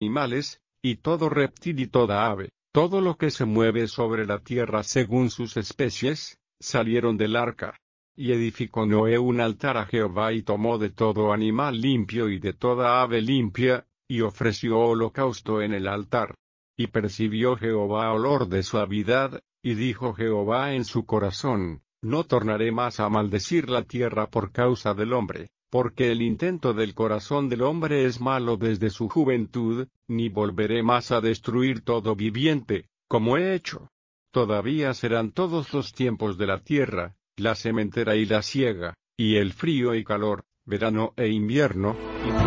animales, y todo reptil y toda ave, todo lo que se mueve sobre la tierra según sus especies, salieron del arca. Y edificó Noé un altar a Jehová y tomó de todo animal limpio y de toda ave limpia, y ofreció holocausto en el altar. Y percibió Jehová olor de suavidad, y dijo Jehová en su corazón, no tornaré más a maldecir la tierra por causa del hombre, porque el intento del corazón del hombre es malo desde su juventud, ni volveré más a destruir todo viviente, como he hecho. Todavía serán todos los tiempos de la tierra, la sementera y la siega, y el frío y calor, verano e invierno,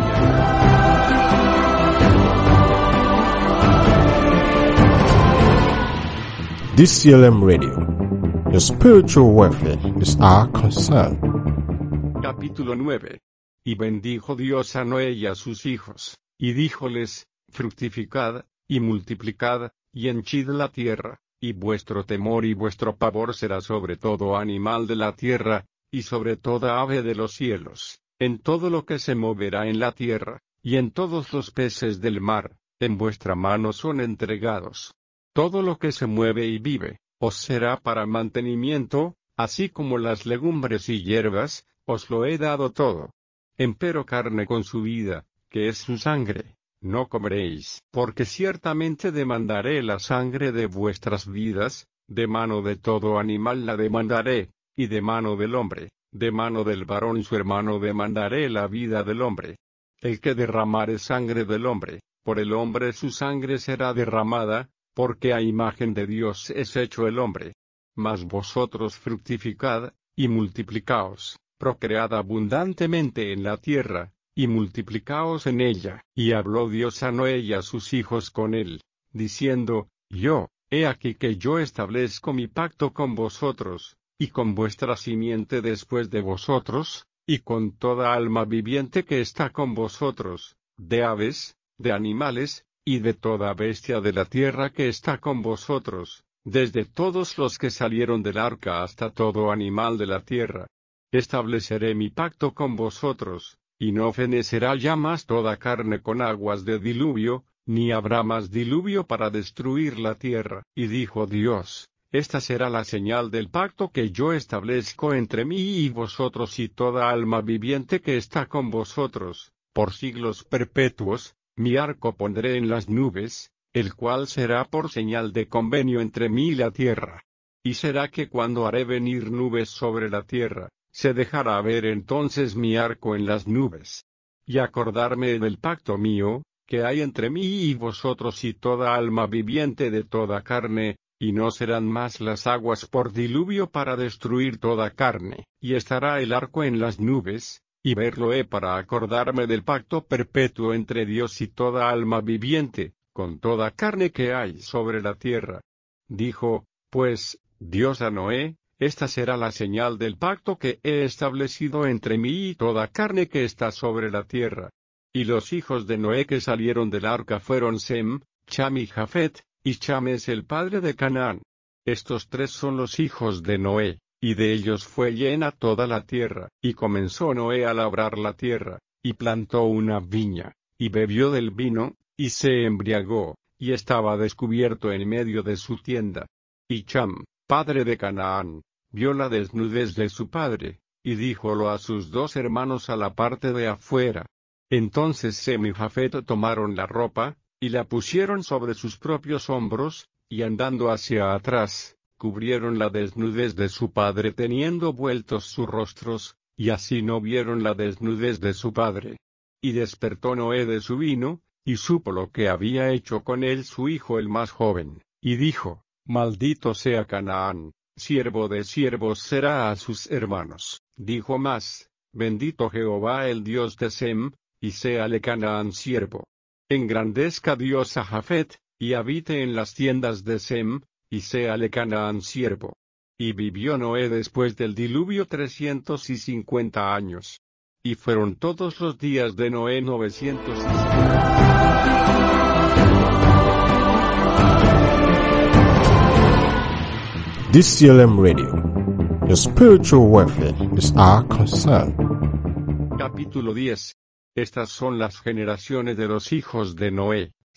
DCLM Radio. Your spiritual welfare is our concern. Capítulo 9. Y bendijo Dios a Noé y a sus hijos, y díjoles, fructificad, y multiplicad, y henchid la tierra, y vuestro temor y vuestro pavor será sobre todo animal de la tierra, y sobre toda ave de los cielos, en todo lo que se moverá en la tierra, y en todos los peces del mar, en vuestra mano son entregados. Todo lo que se mueve y vive, os será para mantenimiento, así como las legumbres y hierbas, os lo he dado todo. Empero carne con su vida, que es su sangre, no comeréis, porque ciertamente demandaré la sangre de vuestras vidas, de mano de todo animal la demandaré, y de mano del hombre, de mano del varón su hermano demandaré la vida del hombre. El que derramare sangre del hombre, por el hombre su sangre será derramada, porque a imagen de Dios es hecho el hombre. Mas vosotros fructificad, y multiplicaos, procread abundantemente en la tierra, y multiplicaos en ella. Y habló Dios a Noé y a sus hijos con él, diciendo, he aquí que yo establezco mi pacto con vosotros, y con vuestra simiente después de vosotros, y con toda alma viviente que está con vosotros, de aves, de animales, y de toda bestia de la tierra que está con vosotros, desde todos los que salieron del arca hasta todo animal de la tierra. Estableceré mi pacto con vosotros, y no fenecerá ya más toda carne con aguas de diluvio, ni habrá más diluvio para destruir la tierra. Y dijo Dios, esta será la señal del pacto que yo establezco entre mí y vosotros y toda alma viviente que está con vosotros, por siglos perpetuos. Mi arco pondré en las nubes, el cual será por señal de convenio entre mí y la tierra. Y será que cuando haré venir nubes sobre la tierra, se dejará ver entonces mi arco en las nubes. Y acordarme del pacto mío, que hay entre mí y vosotros y toda alma viviente de toda carne, y no serán más las aguas por diluvio para destruir toda carne, y estará el arco en las nubes, y verlo he para acordarme del pacto perpetuo entre Dios y toda alma viviente, con toda carne que hay sobre la tierra. Dijo, pues, Dios a Noé, esta será la señal del pacto que he establecido entre mí y toda carne que está sobre la tierra. Y los hijos de Noé que salieron del arca fueron Sem, Cham y Jafet, y Cham es el padre de Canaán. Estos tres son los hijos de Noé. Y de ellos fue llena toda la tierra, y comenzó Noé a labrar la tierra, y plantó una viña, y bebió del vino, y se embriagó, y estaba descubierto en medio de su tienda. Y Cham, padre de Canaán, vio la desnudez de su padre, y díjolo a sus dos hermanos a la parte de afuera. Entonces Sem y Jafet tomaron la ropa, y la pusieron sobre sus propios hombros, y andando hacia atrás, cubrieron la desnudez de su padre teniendo vueltos sus rostros, y así no vieron la desnudez de su padre. Y despertó Noé de su vino, y supo lo que había hecho con él su hijo el más joven, y dijo, maldito sea Canaán, siervo de siervos será a sus hermanos. Dijo más, bendito Jehová el Dios de Sem, y séale Canaán siervo. Engrandezca Dios a Jafet, y habite en las tiendas de Sem, y séale Canaán siervo. Y vivió Noé después del diluvio 350 años. Y fueron todos los días de Noé 950. DCLM Radio. Your spiritual welfare is our concern. Capítulo 10. Estas son las generaciones de los hijos de Noé,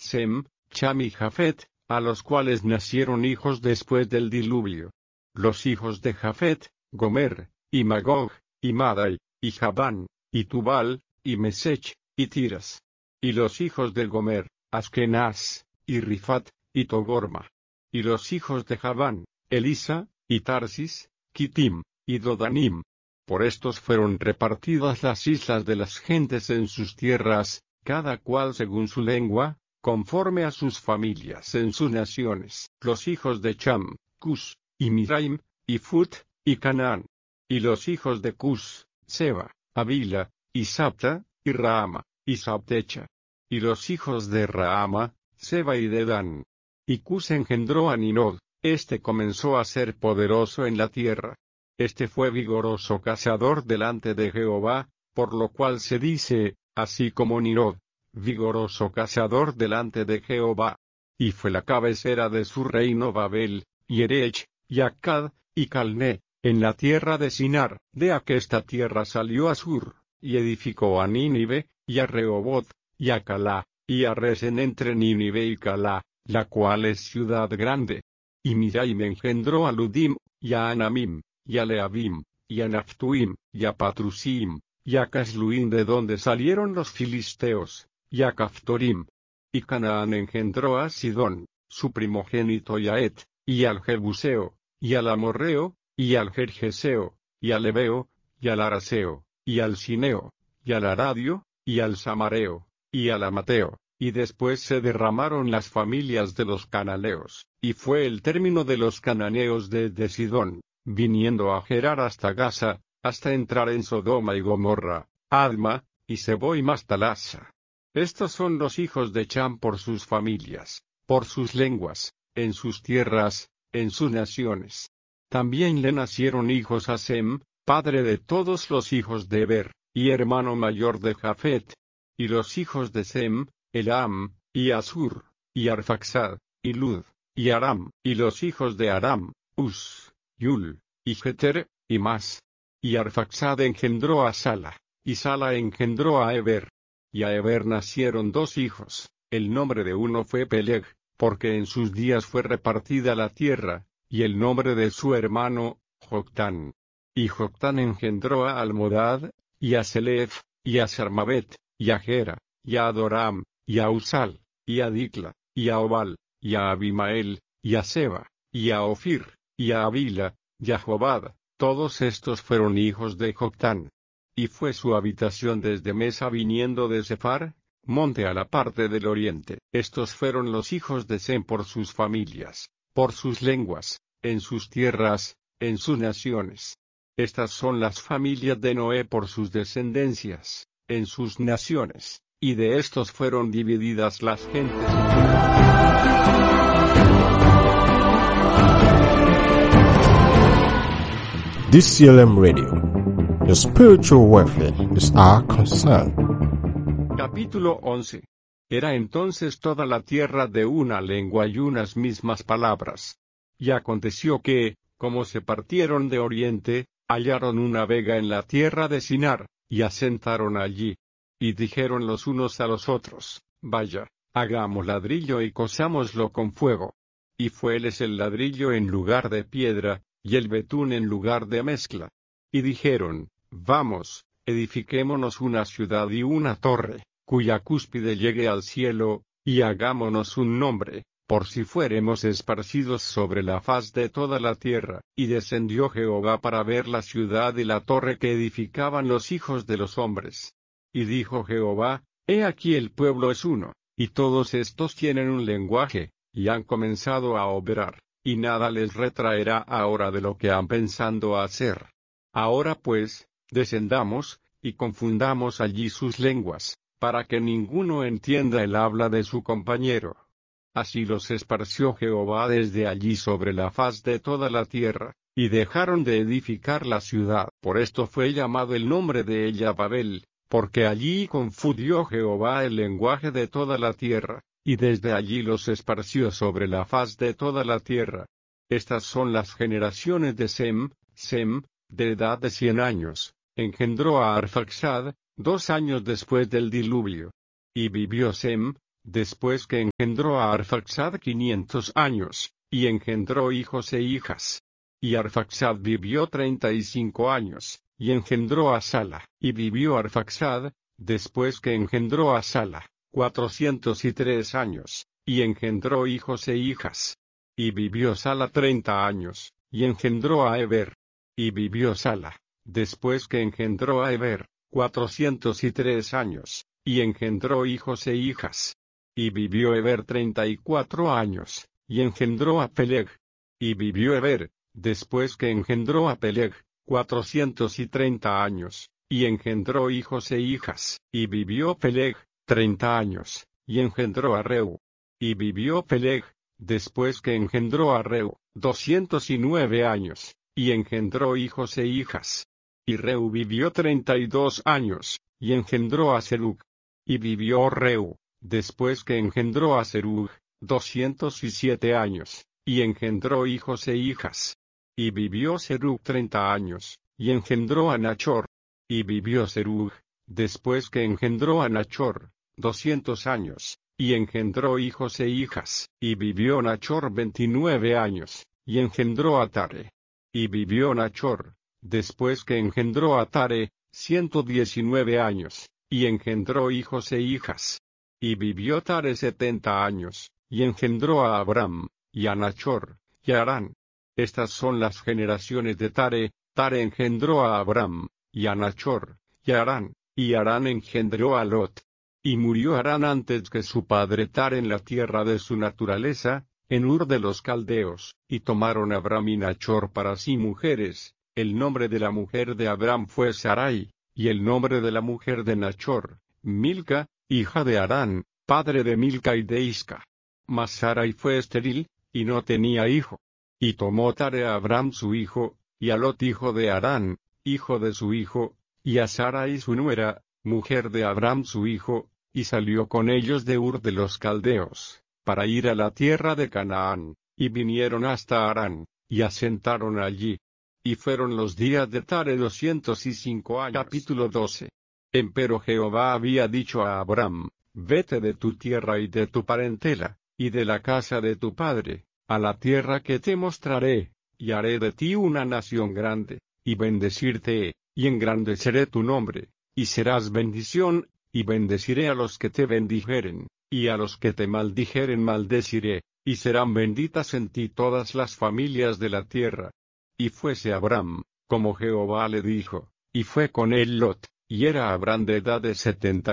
Sem, Cham y Jafet, a los cuales nacieron hijos después del diluvio. Los hijos de Jafet, Gomer, y Magog, y Madai, y Javán, y Tubal, y Mesech, y Tiras. Y los hijos de Gomer, Askenaz, y Rifat, y Togorma. Y los hijos de Javán, Elisa, y Tarsis, Kitim, y Dodanim. Por estos fueron repartidas las islas de las gentes en sus tierras, cada cual según su lengua, conforme a sus familias en sus naciones. Los hijos de Cham, Cus, y Mizraim, y Fut, y Canaán. Y los hijos de Cus, Seba, Havila, y Sabta, y Raama, y Sabtecha. Y los hijos de Raama, Seba y Dedán. Y Cus engendró a Ninod, este comenzó a ser poderoso en la tierra. Este fue vigoroso cazador delante de Jehová, por lo cual se dice, así como Ninod, vigoroso cazador delante de Jehová. Y fue la cabecera de su reino Babel, y Erech, y Akkad, y Calné, en la tierra de Sinar. De aquesta tierra salió Asur, y edificó a Nínive, y a Rehoboth, y a Calá, y a Resen entre Nínive y Calá, la cual es ciudad grande. Y Mizraim engendró a Ludim, y a Anamim, y a Leabim, y a Naphtuim, y a Patrusim, y a Casluim de donde salieron los filisteos, y a Caftorim. Y Canaán engendró a Sidón, su primogénito, y a Et, y al Jebuseo, y al Amorreo, y al Gergeseo, y al Ebeo, y al Araseo, y al Sineo, y al Aradio, y al Samareo, y al Amateo. Y después se derramaron las familias de los cananeos, y fue el término de los cananeos desde Sidón, viniendo a Gerar hasta Gaza, hasta entrar en Sodoma y Gomorra, Adma, y Sebo y Mastalasa. Estos son los hijos de Cham por sus familias, por sus lenguas, en sus tierras, en sus naciones. También le nacieron hijos a Sem, padre de todos los hijos de Eber, y hermano mayor de Jafet. Y los hijos de Sem, Elam, y Asur, y Arfaxad, y Lud, y Aram. Y los hijos de Aram, Uz, Yul, y Jeter, y Mas. Y Arfaxad engendró a Sala, y Sala engendró a Eber. Y a Eber nacieron dos hijos, el nombre de uno fue Peleg, porque en sus días fue repartida la tierra, y el nombre de su hermano, Joctán. Y Joctán engendró a Almodad, y a Selef, y a Sarmabet, y a Gera, y a Adoram, y a Usal, y a Dicla, y a Obal, y a Abimael, y a Seba, y a Ofir, y a Avila, y a Jobad. Todos estos fueron hijos de Joctán. Y fue su habitación desde Mesa viniendo de Sefar, monte a la parte del oriente. Estos fueron los hijos de Sem por sus familias, por sus lenguas, en sus tierras, en sus naciones. Estas son las familias de Noé por sus descendencias, en sus naciones, y de estos fueron divididas las gentes. DCLM Radio. Your spiritual welfare is our concern. Capítulo 11. Era entonces toda la tierra de una lengua y unas mismas palabras. Y aconteció que, como se partieron de oriente, hallaron una vega en la tierra de Sinar, y asentaron allí. Y dijeron los unos a los otros, vaya, hagamos ladrillo y cosámoslo con fuego. Y fueles el ladrillo en lugar de piedra, y el betún en lugar de mezcla. Y dijeron, vamos, edifiquémonos una ciudad y una torre, cuya cúspide llegue al cielo, y hagámonos un nombre, por si fuéremos esparcidos sobre la faz de toda la tierra. Y descendió Jehová para ver la ciudad y la torre que edificaban los hijos de los hombres. Y dijo Jehová, he aquí el pueblo es uno, y todos estos tienen un lenguaje, y han comenzado a obrar, y nada les retraerá ahora de lo que han pensado hacer. Ahora pues, descendamos, y confundamos allí sus lenguas, para que ninguno entienda el habla de su compañero. Así los esparció Jehová desde allí sobre la faz de toda la tierra, y dejaron de edificar la ciudad. Por esto fue llamado el nombre de ella Babel, porque allí confundió Jehová el lenguaje de toda la tierra, y desde allí los esparció sobre la faz de toda la tierra. Estas son las generaciones de Sem. Sem, de edad de 100 años, engendró a Arfaxad, 2 años después del diluvio. Y vivió Sem después que engendró a Arfaxad 500 años, y engendró hijos e hijas. Y Arfaxad vivió 35 años, y engendró a Sala. Y vivió Arfaxad, después que engendró a Sala, 403 años, y engendró hijos e hijas. Y vivió Sala 30 años, y engendró a Eber. Y vivió Sala, después que engendró a Eber, 403 años, y engendró hijos e hijas. Y vivió Eber 34 años, y engendró a Peleg. Y vivió Eber, después que engendró a Peleg, 430 años, y engendró hijos e hijas. Y vivió Peleg 30 años, y engendró a Reu. Y vivió Peleg, después que engendró a Reu, 209 años, y engendró hijos e hijas. Y Reu vivió 32 años, y engendró a Serug. Y vivió Reu, después que engendró a Serug, 207 años, y engendró hijos e hijas. Y vivió Serug 30 años, y engendró a Nachor. Y vivió Serug, después que engendró a Nachor, 200 años, y engendró hijos e hijas. Y vivió Nachor 29 años, y engendró a Tare. Y vivió Nachor, después que engendró a Tare, 119 años, y engendró hijos e hijas. Y vivió Tare 70 años, y engendró a Abram, y a Nachor, y a Harán. Estas son las generaciones de Tare. Tare engendró a Abram, y a Nachor, y a Harán, y Harán engendró a Lot. Y murió Harán antes que su padre Tare en la tierra de su naturaleza, en Ur de los Caldeos, y tomaron Abram y Nachor para sí mujeres. El nombre de la mujer de Abram fue Sarai, y el nombre de la mujer de Nachor, Milca, hija de Harán, padre de Milca y de Isca. Mas Sarai fue estéril, y no tenía hijo. Y tomó Tare a Abram su hijo, y a Lot hijo de Harán, hijo de su hijo, y a Sarai su nuera, mujer de Abram su hijo, y salió con ellos de Ur de los Caldeos, para ir a la tierra de Canaán, y vinieron hasta Harán, y asentaron allí. Y fueron los días de Tare 205 años. Capítulo 12. Empero Jehová había dicho a Abram, vete de tu tierra y de tu parentela, y de la casa de tu padre, a la tierra que te mostraré, y haré de ti una nación grande, y bendecirte, y engrandeceré tu nombre, y serás bendición, y bendeciré a los que te bendijeren, y a los que te maldijeren maldeciré, y serán benditas en ti todas las familias de la tierra. Y fuese Abram, como Jehová le dijo, y fue con él Lot, y era Abram de edad de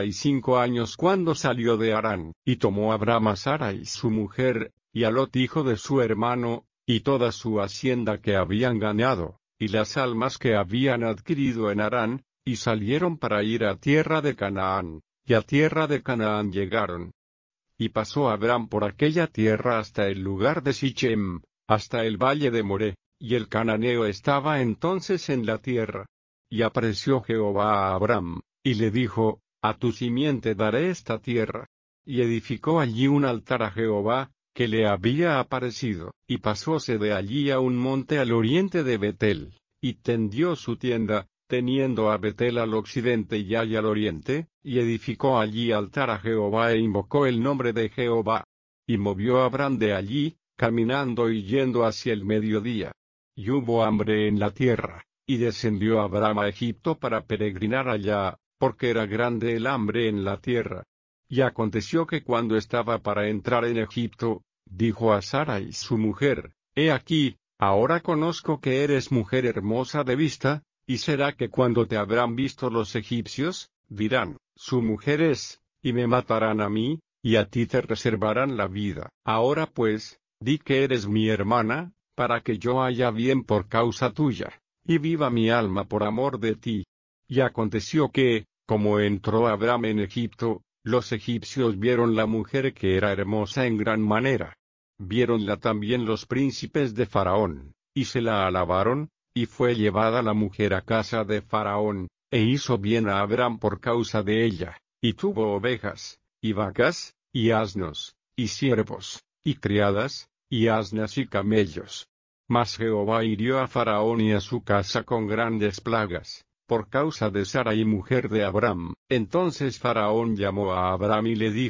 75 años cuando salió de Harán, y tomó Abram a Sarai su mujer, y a Lot hijo de su hermano, y toda su hacienda que habían ganado, y las almas que habían adquirido en Harán, y salieron para ir a tierra de Canaán, y a tierra de Canaán llegaron. Y pasó Abram por aquella tierra hasta el lugar de Sichem, hasta el valle de Moré, y el cananeo estaba entonces en la tierra. Y apareció Jehová a Abram, y le dijo, a tu simiente daré esta tierra. Y edificó allí un altar a Jehová, que le había aparecido, y pasóse de allí a un monte al oriente de Betel, y tendió su tienda, teniendo a Betel al occidente y Ai al oriente, y edificó allí altar a Jehová e invocó el nombre de Jehová. Y movió Abram de allí, caminando y yendo hacia el mediodía. Y hubo hambre en la tierra, y descendió Abram a Egipto para peregrinar allá, porque era grande el hambre en la tierra. Y aconteció que cuando estaba para entrar en Egipto, dijo a Sarai su mujer, he aquí, ahora conozco que eres mujer hermosa de vista, y será que cuando te habrán visto los egipcios, dirán, su mujer es, y me matarán a mí, y a ti te reservarán la vida. Ahora pues, di que eres mi hermana, para que yo haya bien por causa tuya, y viva mi alma por amor de ti. Y aconteció que, como entró Abram en Egipto, los egipcios vieron la mujer que era hermosa en gran manera. Viéronla también los príncipes de Faraón, y se la alabaron, y fue llevada la mujer a casa de Faraón, e hizo bien a Abram por causa de ella, y tuvo ovejas, y vacas, y asnos, y siervos, y criadas, y asnas y camellos. Mas Jehová hirió a Faraón y a su casa con grandes plagas, por causa de Sarai mujer de Abram. Entonces Faraón llamó a Abram y le dijo,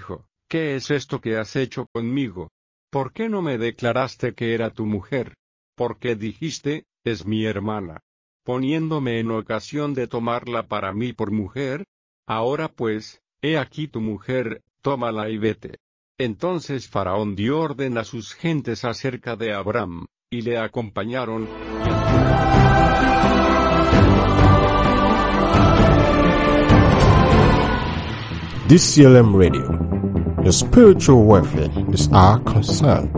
¿qué es esto que has hecho conmigo? ¿Por qué no me declaraste que era tu mujer? ¿Por qué dijiste, es mi hermana? Poniéndome en ocasión de tomarla para mí por mujer. Ahora pues, he aquí tu mujer, tómala y vete. Entonces Faraón dio orden a sus gentes acerca de Abram, y le acompañaron. DCLM Radio. Your spiritual welfare is our concern.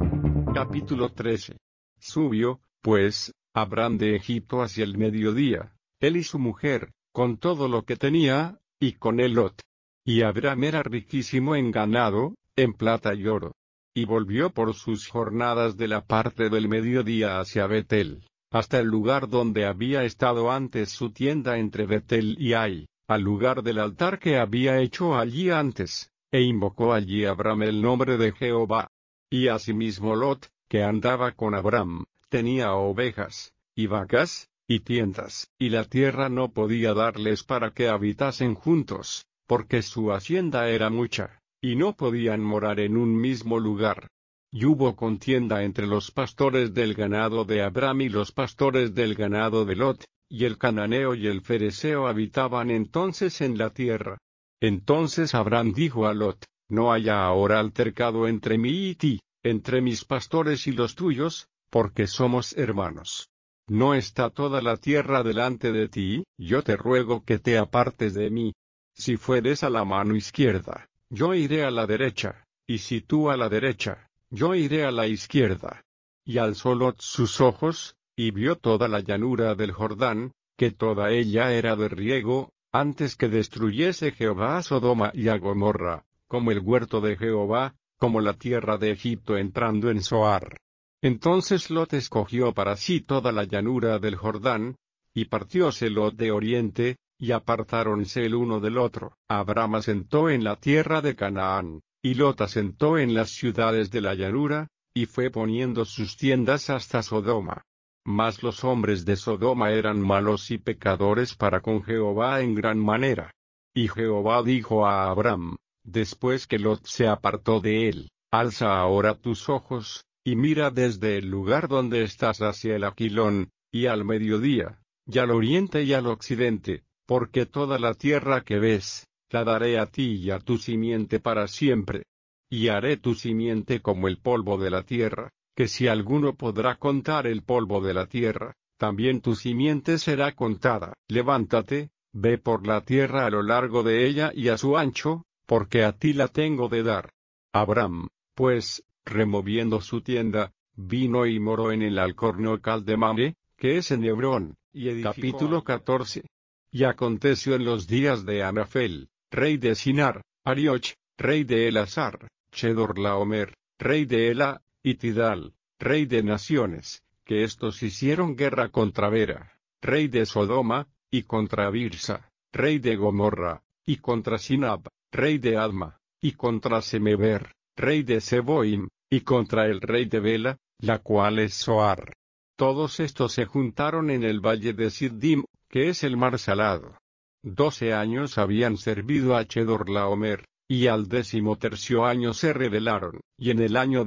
Capítulo 13. Subió, pues, Abram de Egipto hacia el mediodía, él y su mujer, con todo lo que tenía, y con él Lot. Y Abram era riquísimo en ganado, en plata y oro. Y volvió por sus jornadas de la parte del mediodía hacia Betel, hasta el lugar donde había estado antes su tienda entre Betel y Ai, al lugar del altar que había hecho allí antes, e invocó allí Abram el nombre de Jehová. Y asimismo Lot, que andaba con Abram, tenía ovejas, y vacas, y tiendas, y la tierra no podía darles para que habitasen juntos, porque su hacienda era mucha, y no podían morar en un mismo lugar. Y hubo contienda entre los pastores del ganado de Abram y los pastores del ganado de Lot, y el cananeo y el fereceo habitaban entonces en la tierra. Entonces Abram dijo a Lot, no haya ahora altercado entre mí y ti, entre mis pastores y los tuyos, porque somos hermanos. ¿No está toda la tierra delante de ti? Yo te ruego que te apartes de mí. Si fueres a la mano izquierda, yo iré a la derecha, y si tú a la derecha, yo iré a la izquierda. Y alzó Lot sus ojos, y vio toda la llanura del Jordán, que toda ella era de riego, antes que destruyese Jehová a Sodoma y a Gomorra, como el huerto de Jehová, como la tierra de Egipto entrando en Zoar. Entonces Lot escogió para sí toda la llanura del Jordán, y partióse Lot de oriente, y apartáronse el uno del otro. Abram asentó en la tierra de Canaán, y Lot asentó en las ciudades de la llanura, y fue poniendo sus tiendas hasta Sodoma. Mas los hombres de Sodoma eran malos y pecadores para con Jehová en gran manera. Y Jehová dijo a Abram, después que Lot se apartó de él, alza ahora tus ojos, y mira desde el lugar donde estás hacia el Aquilón, y al mediodía, y al oriente y al occidente, porque toda la tierra que ves, la daré a ti y a tu simiente para siempre. Y haré tu simiente como el polvo de la tierra, que si alguno podrá contar el polvo de la tierra, también tu simiente será contada. Levántate, ve por la tierra a lo largo de ella y a su ancho, porque a ti la tengo de dar. Abram, pues, removiendo su tienda, vino y moró en el alcornocal de Mamre, que es en Hebrón, y edificó. Capítulo 14. Y aconteció en los días de Amrafel, rey de Sinar, Arioch, rey de Elasar, Chedorlaomer, rey de Ela, y Tidal, rey de naciones, que estos hicieron guerra contra Vera, rey de Sodoma, y contra Birsa, rey de Gomorra, y contra Sinab, rey de Adma, y contra Semeber, rey de Seboim, y contra el rey de Bela, la cual es Zoar. Todos estos se juntaron en el valle de Siddim, que es el mar salado. 12 años habían servido a Chedorlaomer, y al 13º año se rebelaron, y en el año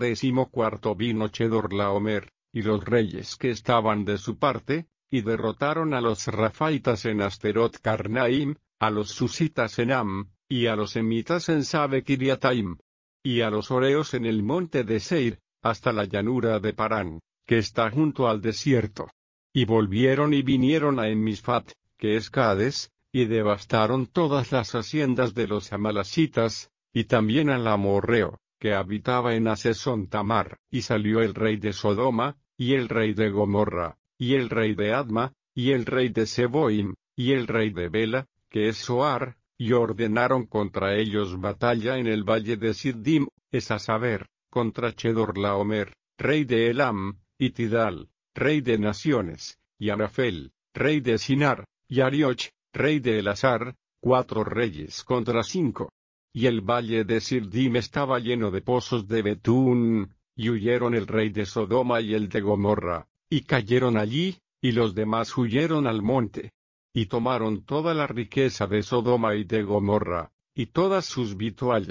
14 vino Chedorlaomer, y los reyes que estaban de su parte, y derrotaron a los Rafaitas en Asterot Carnaim, a los Susitas en Am, y a los Emitas en Sabe Kiriataim, y a los Oreos en el monte de Seir, hasta la llanura de Parán, que está junto al desierto. Y volvieron y vinieron a Enmisfat, que es Cades, y devastaron todas las haciendas de los amalecitas, y también al amorreo, que habitaba en Asesón Tamar. Y salió el rey de Sodoma, y el rey de Gomorra, y el rey de Adma, y el rey de Seboim, y el rey de Bela, que es Zoar, y ordenaron contra ellos batalla en el valle de Siddim, es a saber, contra Chedorlaomer, rey de Elam, y Tidal, rey de naciones, y Amrafel, rey de Sinar, y Arioch, rey de Elasar, 4 reyes contra 5. Y el valle de Siddim estaba lleno de pozos de betún, y huyeron el rey de Sodoma y el de Gomorra, y cayeron allí, y los demás huyeron al monte. Y tomaron toda la riqueza de Sodoma y de Gomorra, y todas sus vituallas,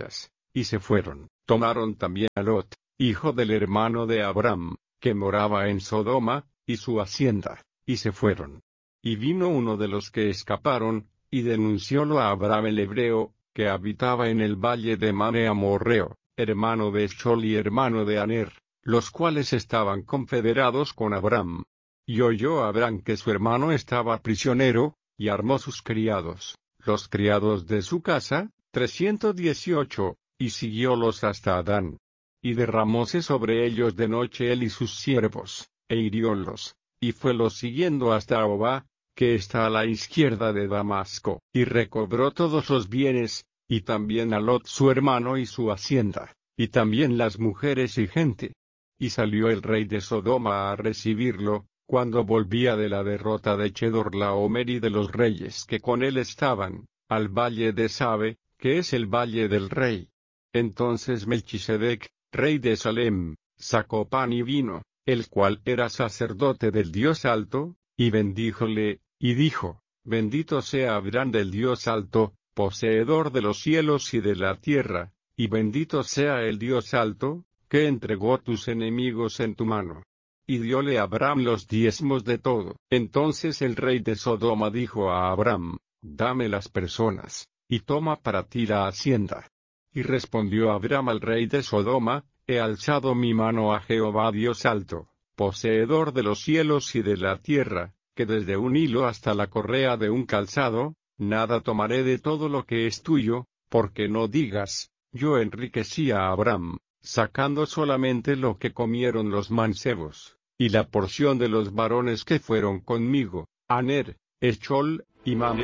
y se fueron. Tomaron también a Lot, hijo del hermano de Abram, que moraba en Sodoma, y su hacienda, y se fueron. Y vino uno de los que escaparon, y denunciólo a Abram el hebreo, que habitaba en el valle de Mamre amorreo, hermano de Eshcol y hermano de Aner, los cuales estaban confederados con Abram. Y oyó Abram que su hermano estaba prisionero, y armó sus criados, los criados de su casa, 318, y siguiólos hasta Adán. Y derramóse sobre ellos de noche él y sus siervos, e hiriólos, y fuelos siguiendo hasta Ahobá, que está a la izquierda de Damasco, y recobró todos los bienes, y también a Lot su hermano y su hacienda, y también las mujeres y gente. Y salió el rey de Sodoma a recibirlo, cuando volvía de la derrota de Chedorlaomer y de los reyes que con él estaban, al valle de Sabe, que es el valle del rey. Entonces Melchisedec, rey de Salem, sacó pan y vino, el cual era sacerdote del Dios Alto, y bendíjole, y dijo: Bendito sea Abraham del Dios Alto, poseedor de los cielos y de la tierra, y bendito sea el Dios Alto, que entregó tus enemigos en tu mano. Y dióle a Abram los diezmos de todo. Entonces el rey de Sodoma dijo a Abram: Dame las personas, y toma para ti la hacienda. Y respondió Abram al rey de Sodoma: He alzado mi mano a Jehová Dios Alto, poseedor de los cielos y de la tierra, que desde un hilo hasta la correa de un calzado, nada tomaré de todo lo que es tuyo, porque no digas: Yo enriquecí a Abram, sacando solamente lo que comieron los mancebos, y la porción de los varones que fueron conmigo, Aner, Eshcol, y Mamre.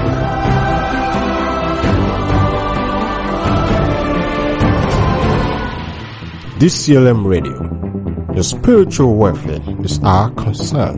DCLM Radio. Your spiritual welfare is our concern.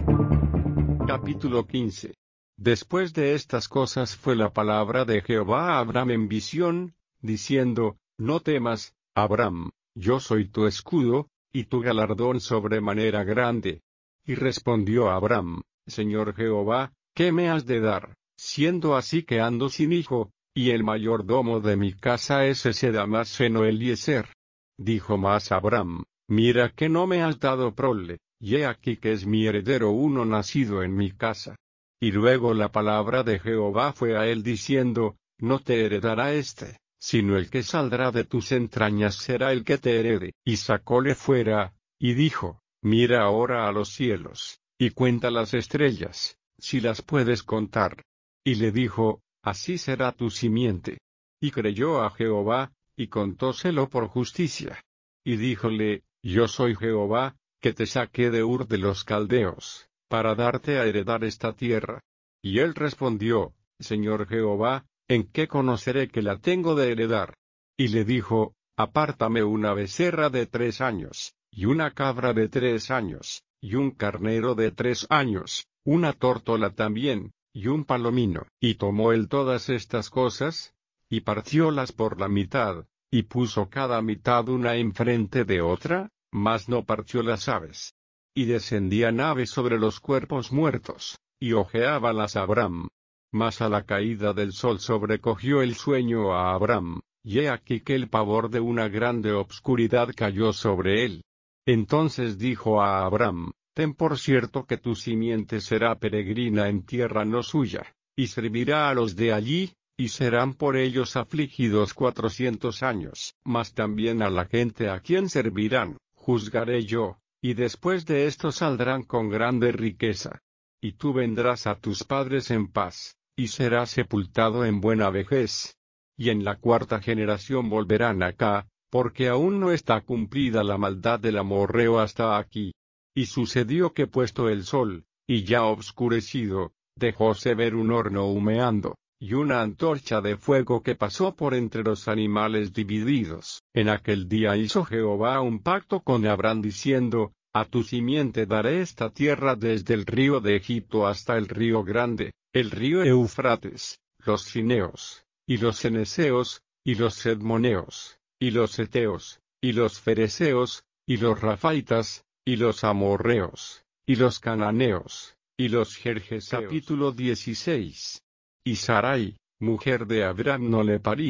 Capítulo 15. Después de estas cosas fue la palabra de Jehová a Abram en visión, diciendo: No temas, Abram, yo soy tu escudo, y tu galardón sobremanera grande. Y respondió Abram: Señor Jehová, ¿qué me has de dar, siendo así que ando sin hijo, y el mayordomo de mi casa es ese Damaseno Eliezer? Dijo más Abram: Mira que no me has dado prole, y he aquí que es mi heredero uno nacido en mi casa. Y luego la palabra de Jehová fue a él diciendo: No te heredará sino el que saldrá de tus entrañas será el que te herede. Y sacóle fuera, y dijo: Mira ahora a los cielos, y cuenta las estrellas, si las puedes contar. Y le dijo: Así será tu simiente. Y creyó a Jehová, y contóselo por justicia. Y díjole: Yo soy Jehová, que te saqué de Ur de los Caldeos, para darte a heredar esta tierra. Y él respondió: Señor Jehová, ¿en qué conoceré que la tengo de heredar? Y le dijo: Apártame una becerra de 3 años, y una cabra de 3 años, y un carnero de 3 años, una tórtola también, y un palomino. Y tomó él todas estas cosas, y partiólas por la mitad, y puso cada mitad una enfrente de otra, mas no partió las aves. Y descendían aves sobre los cuerpos muertos, y ojeábalas Abram. Mas a la caída del sol sobrecogió el sueño a Abram, y he aquí que el pavor de una grande obscuridad cayó sobre él. Entonces dijo a Abram: Ten por cierto que tu simiente será peregrina en tierra no suya, y servirá a los de allí, y serán por ellos afligidos 400 años. Mas también a la gente a quien servirán, juzgaré yo, y después de esto saldrán con grande riqueza. Y tú vendrás a tus padres en paz, y serás sepultado en buena vejez. Y en la 4ª generación volverán acá, porque aún no está cumplida la maldad del amorreo hasta aquí. Y sucedió que puesto el sol, y ya obscurecido, dejóse ver un horno humeando, y una antorcha de fuego que pasó por entre los animales divididos. En aquel día hizo Jehová un pacto con Abram diciendo: A tu simiente daré esta tierra desde el río de Egipto hasta el río grande, el río Eufrates, los cineos, y los ceneseos, y los sedmoneos, y los heteos, y los fereceos, y los rafaitas, y los amorreos, y los cananeos, y los gergeseos. Capítulo 16. Y Sarai, mujer de Abram, no le paría,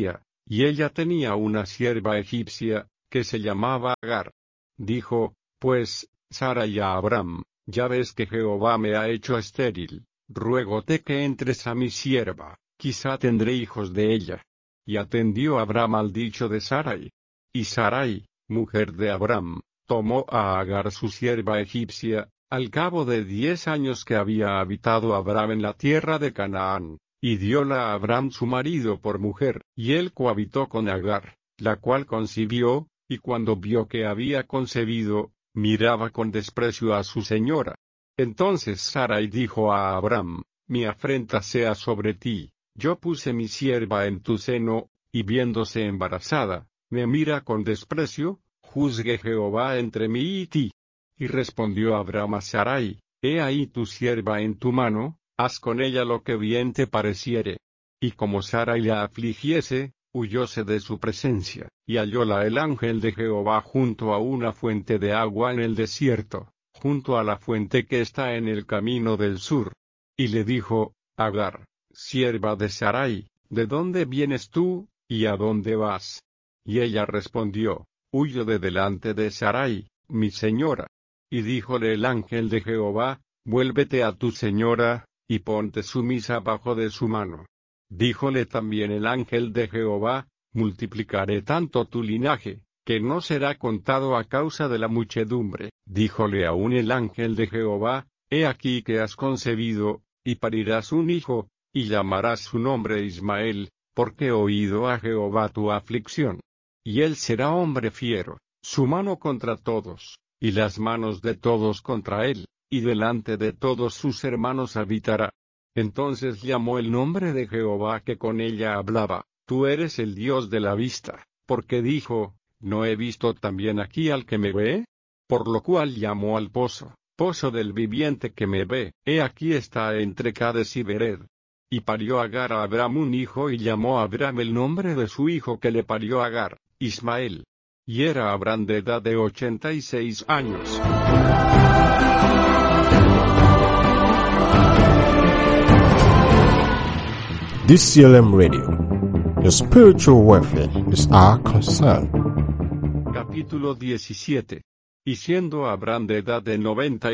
y ella tenía una sierva egipcia, que se llamaba Agar. Dijo, pues, Sarai a Abram, ya ves que Jehová me ha hecho estéril, ruégote que entres a mi sierva, quizá tendré hijos de ella. Y atendió Abram al dicho de Sarai. Y Sarai, mujer de Abram, tomó a Agar su sierva egipcia, al cabo de 10 años que había habitado Abram en la tierra de Canaán, y dióla a Abram su marido por mujer, y él cohabitó con Agar, la cual concibió, y cuando vio que había concebido, miraba con desprecio a su señora. Entonces Sarai dijo a Abram, mi afrenta sea sobre ti, yo puse mi sierva en tu seno, y viéndose embarazada, me mira con desprecio, juzgue Jehová entre mí y ti. Y respondió Abram a Sarai, he ahí tu sierva en tu mano, haz con ella lo que bien te pareciere. Y como Sarai la afligiese, huyóse de su presencia, y hallóla el ángel de Jehová junto a una fuente de agua en el desierto, junto a la fuente que está en el camino del sur. Y le dijo, Agar, sierva de Sarai, ¿de dónde vienes tú, y a dónde vas? Y ella respondió, huyo de delante de Sarai, mi señora. Y díjole el ángel de Jehová, vuélvete a tu señora, y ponte sumisa bajo de su mano. Díjole también el ángel de Jehová, multiplicaré tanto tu linaje, que no será contado a causa de la muchedumbre. Díjole aún el ángel de Jehová, he aquí que has concebido, y parirás un hijo, y llamarás su nombre Ismael, porque he oído a Jehová tu aflicción. Y él será hombre fiero, su mano contra todos, y las manos de todos contra él, y delante de todos sus hermanos habitará. Entonces llamó el nombre de Jehová que con ella hablaba, tú eres el Dios de la vista, porque dijo, ¿no he visto también aquí al que me ve? Por lo cual llamó al pozo, pozo del viviente que me ve, he aquí está entre Cades y Bered. Y parió Agar a Abram un hijo y llamó a Abram el nombre de su hijo que le parió Agar, Ismael. Y era Abram de edad de 86 años. DCLM Radio. Your spiritual welfare is our concern. Capítulo 17. Y siendo Abram de edad de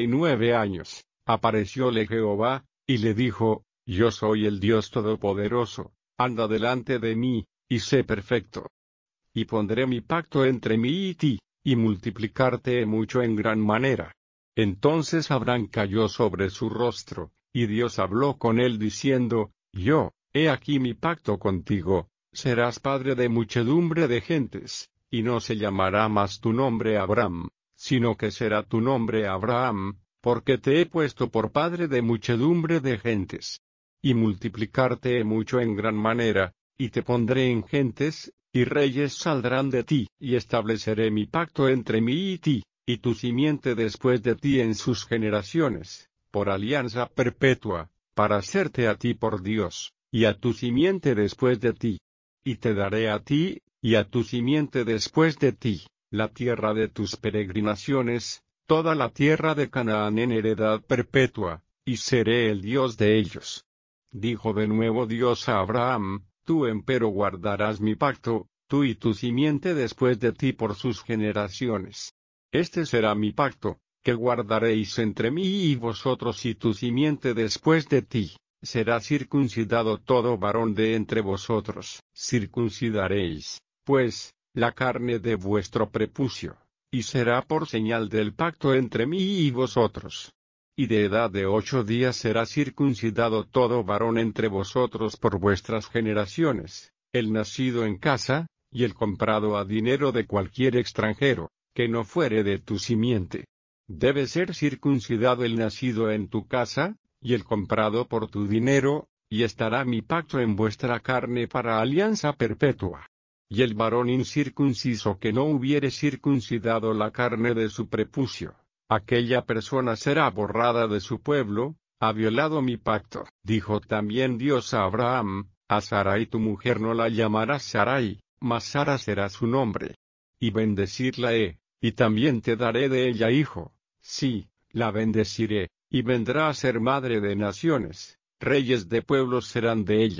99 años, aparecióle Jehová, y le dijo, yo soy el Dios Todopoderoso, anda delante de mí, y sé perfecto. Y pondré mi pacto entre mí y ti, y multiplicarte mucho en gran manera. Entonces Abram cayó sobre su rostro, y Dios habló con él diciendo, yo, he aquí mi pacto contigo, serás padre de muchedumbre de gentes, y no se llamará más tu nombre Abram, sino que será tu nombre Abraham, porque te he puesto por padre de muchedumbre de gentes. Y multiplicarte mucho en gran manera, y te pondré en gentes, y reyes saldrán de ti, y estableceré mi pacto entre mí y ti, y tu simiente después de ti en sus generaciones, por alianza perpetua, para hacerte a ti por Dios, y a tu simiente después de ti. Y te daré a ti, y a tu simiente después de ti, la tierra de tus peregrinaciones, toda la tierra de Canaán en heredad perpetua, y seré el Dios de ellos. Dijo de nuevo Dios a Abraham, tú empero guardarás mi pacto, tú y tu simiente después de ti por sus generaciones. Este será mi pacto, que guardaréis entre mí y vosotros y tu simiente después de ti. Será circuncidado todo varón de entre vosotros. Circuncidaréis, pues, la carne de vuestro prepucio, y será por señal del pacto entre mí y vosotros. Y de edad de 8 días será circuncidado todo varón entre vosotros por vuestras generaciones, el nacido en casa, y el comprado a dinero de cualquier extranjero, que no fuere de tu simiente. Debe ser circuncidado el nacido en tu casa, y el comprado por tu dinero, y estará mi pacto en vuestra carne para alianza perpetua. Y el varón incircunciso que no hubiere circuncidado la carne de su prepucio, aquella persona será borrada de su pueblo, ha violado mi pacto. Dijo también Dios a Abraham, a Sarai tu mujer no la llamarás Sarai, mas Sara será su nombre. Y bendecirla he, y también te daré de ella hijo, sí, la bendeciré, y vendrá a ser madre de naciones, reyes de pueblos serán de ella.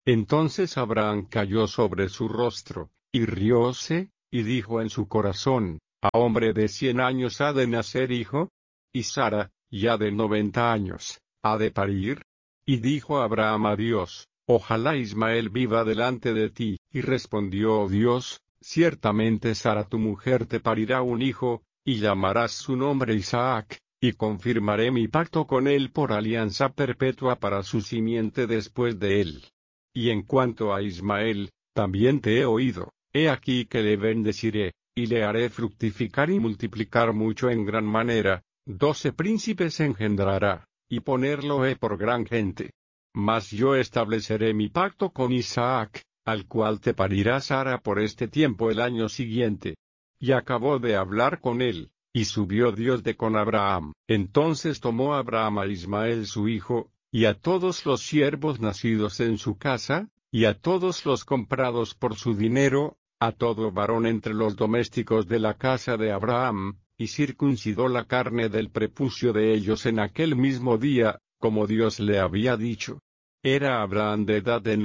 Entonces Abraham cayó sobre su rostro, y rióse, y dijo en su corazón: ¿A hombre de 100 años ha de nacer hijo? Y Sara, ya de 90 años, ¿ha de parir? Y dijo Abraham a Dios: Ojalá Ismael viva delante de ti. Y respondió Dios: Ciertamente Sara tu mujer te parirá un hijo, y llamarás su nombre Isaac, y confirmaré mi pacto con él por alianza perpetua para su simiente después de él. Y en cuanto a Ismael, también te he oído, he aquí que le bendeciré, y le haré fructificar y multiplicar mucho en gran manera, 12 príncipes engendrará, y ponerlo he por gran gente. Mas yo estableceré mi pacto con Isaac, al cual te parirá Sara por este tiempo el año siguiente. Y acabó de hablar con él, y subió Dios de con Abraham. Entonces tomó Abraham a Ismael su hijo, y a todos los siervos nacidos en su casa, y a todos los comprados por su dinero, a todo varón entre los domésticos de la casa de Abraham, y circuncidó la carne del prepucio de ellos en aquel mismo día, como Dios le había dicho. Era Abraham de edad de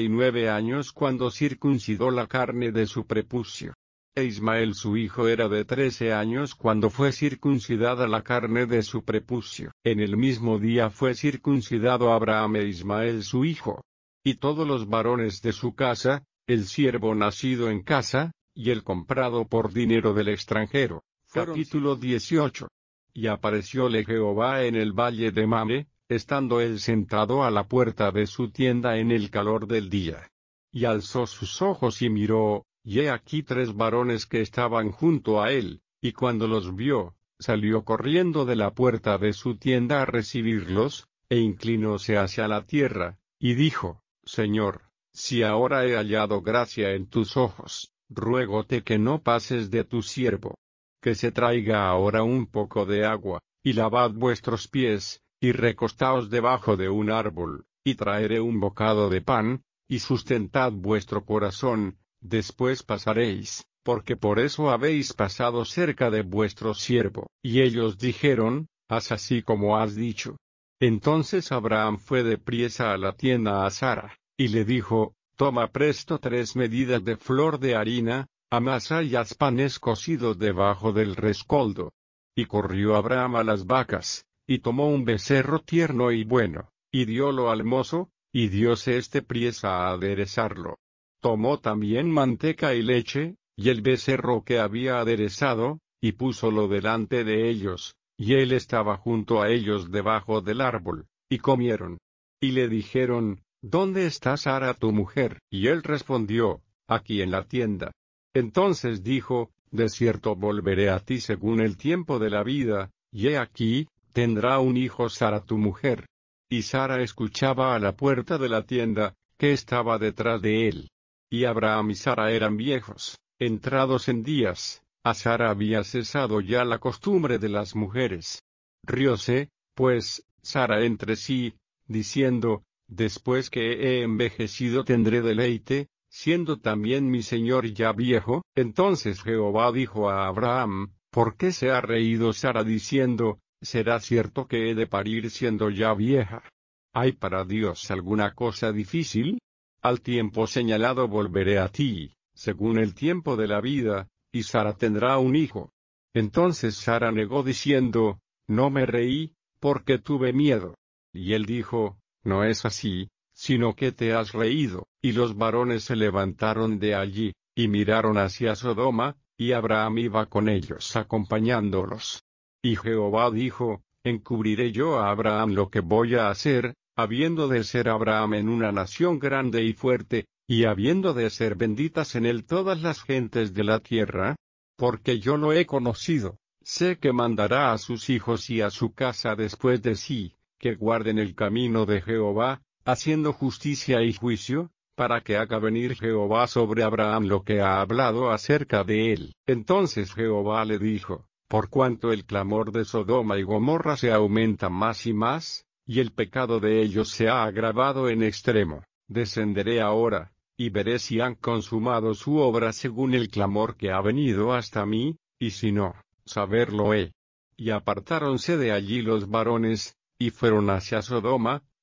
99 años cuando circuncidó la carne de su prepucio. E Ismael su hijo era de 13 años cuando fue circuncidada la carne de su prepucio. En el mismo día fue circuncidado Abraham e Ismael su hijo. Y todos los varones de su casa, el siervo nacido en casa, y el comprado por dinero del extranjero. Capítulo 18. Y aparecióle Jehová en el valle de Mamre, estando él sentado a la puerta de su tienda en el calor del día. Y alzó sus ojos y miró, y he aquí 3 varones que estaban junto a él, y cuando los vio, salió corriendo de la puerta de su tienda a recibirlos, e inclinóse hacia la tierra, y dijo: Señor, si ahora he hallado gracia en tus ojos, ruégote que no pases de tu siervo. Que se traiga ahora un poco de agua, y lavad vuestros pies, y recostaos debajo de un árbol, y traeré un bocado de pan, y sustentad vuestro corazón, después pasaréis, porque por eso habéis pasado cerca de vuestro siervo. Y ellos dijeron: Haz así como has dicho. Entonces Abraham fue de priesa a la tienda a Sara, y le dijo: Toma presto 3 medidas de flor de harina, amasa y haz panes cocidos debajo del rescoldo. Y corrió Abraham a las vacas, y tomó un becerro tierno y bueno, y diólo al mozo, y dióse priesa a aderezarlo. Tomó también manteca y leche, y el becerro que había aderezado, y púsolo delante de ellos, y él estaba junto a ellos debajo del árbol, y comieron. Y le dijeron: ¿Dónde está Sara tu mujer? Y él respondió: Aquí en la tienda. Entonces dijo: De cierto volveré a ti según el tiempo de la vida, y he aquí, tendrá un hijo Sara tu mujer. Y Sara escuchaba a la puerta de la tienda, que estaba detrás de él. Y Abraham y Sara eran viejos, entrados en días, a Sara había cesado ya la costumbre de las mujeres. Rióse, pues, Sara entre sí, diciendo: Después que he envejecido tendré deleite, siendo también mi señor ya viejo. Entonces Jehová dijo a Abraham: ¿Por qué se ha reído Sara diciendo: ¿Será cierto que he de parir siendo ya vieja? ¿Hay para Dios alguna cosa difícil? Al tiempo señalado volveré a ti, según el tiempo de la vida, y Sara tendrá un hijo. Entonces Sara negó diciendo: No me reí, porque tuve miedo. Y él dijo: No es así, sino que te has reído. Y los varones se levantaron de allí, y miraron hacia Sodoma, y Abraham iba con ellos acompañándolos. Y Jehová dijo: Encubriré yo a Abraham lo que voy a hacer, habiendo de ser Abraham en una nación grande y fuerte, y habiendo de ser benditas en él todas las gentes de la tierra, porque yo lo he conocido. Sé que mandará a sus hijos y a su casa después de sí, que guarden el camino de Jehová, haciendo justicia y juicio, para que haga venir Jehová sobre Abraham lo que ha hablado acerca de él. Entonces Jehová le dijo: Por cuanto el clamor de Sodoma y Gomorra se aumenta más y más, y el pecado de ellos se ha agravado en extremo, descenderé ahora, y veré si han consumado su obra según el clamor que ha venido hasta mí, y si no, saberlo he. Y apartáronse de allí los varones, y fueron hacia Sodoma,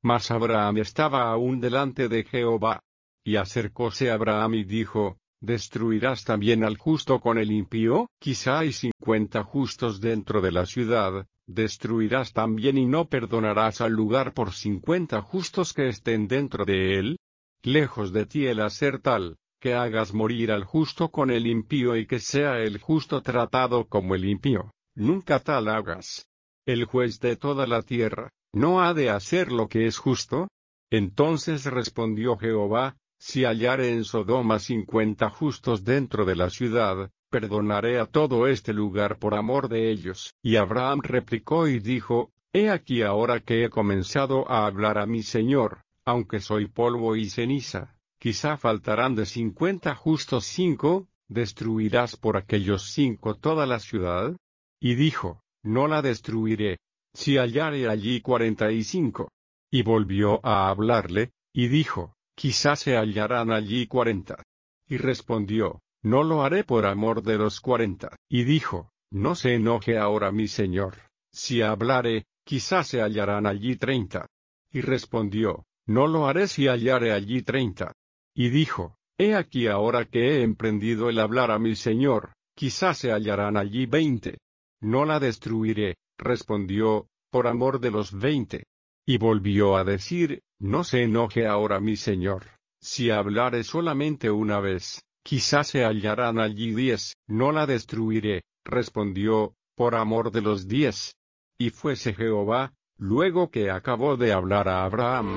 Mas Abraham estaba aún delante de Jehová. Y acercóse Abraham y dijo, ¿destruirás también al justo con el impío? Quizá hay 50 justos dentro de la ciudad, ¿destruirás también y no perdonarás al lugar por 50 justos que estén dentro de él? Lejos de ti el hacer tal, que hagas morir al justo con el impío y que sea el justo tratado como el impío, nunca tal hagas. El juez de toda la tierra, ¿no ha de hacer lo que es justo? Entonces respondió Jehová, si hallare en Sodoma 50 justos dentro de la ciudad, perdonaré a todo este lugar por amor de ellos. Y Abraham replicó y dijo, he aquí ahora que he comenzado a hablar a mi Señor, aunque soy polvo y ceniza, quizá faltarán de 50 justos 5, ¿destruirás por aquellos 5 toda la ciudad? Y dijo, no la destruiré, si hallare allí 45. Y volvió a hablarle, y dijo, quizás se hallarán allí 40. Y respondió, no lo haré por amor de los 40. Y dijo, no se enoje ahora mi señor, si hablare, quizás se hallarán allí 30. Y respondió, no lo haré si hallare allí 30. Y dijo, he aquí ahora que he emprendido el hablar a mi señor, quizás se hallarán allí 20. No la destruiré, respondió, por amor de los 20. Y volvió a decir, no se enoje ahora mi señor, si hablare solamente una vez, quizás se hallarán allí 10. No la destruiré, respondió, por amor de los 10. Y fuese Jehová, luego que acabó de hablar a Abraham,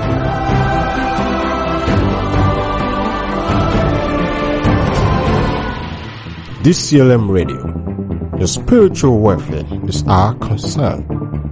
DCLM Radio. Your spiritual welfare is our concern.